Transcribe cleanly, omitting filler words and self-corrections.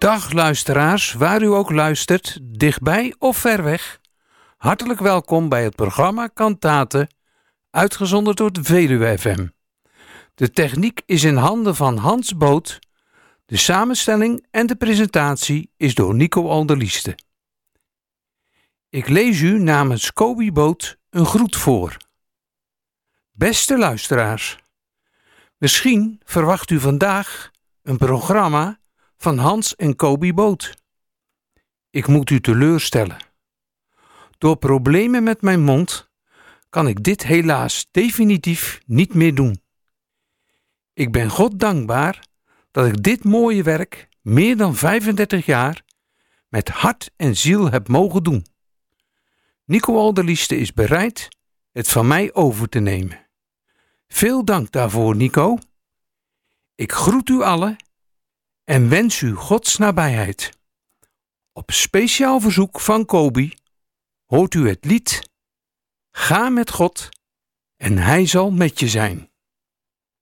Dag luisteraars, waar u ook luistert, dichtbij of ver weg. Hartelijk welkom bij het programma Kantaten, uitgezonden door de Veluwe FM. De techniek is in handen van Hans Boot. De samenstelling en de presentatie is door Nico Alderlieste. Ik lees u namens Kobi Boot een groet voor. Beste luisteraars, misschien verwacht u vandaag een programma van Hans en Kobi Boot. Ik moet u teleurstellen. Door problemen met mijn mond kan ik dit helaas definitief niet meer doen. Ik ben God dankbaar dat ik dit mooie werk meer dan 35 jaar met hart en ziel heb mogen doen. Nico Alderlieste is bereid het van mij over te nemen. Veel dank daarvoor, Nico. Ik groet u allen en wens u Gods nabijheid. Op speciaal verzoek van Kobi hoort u het lied Ga met God en Hij zal met je zijn.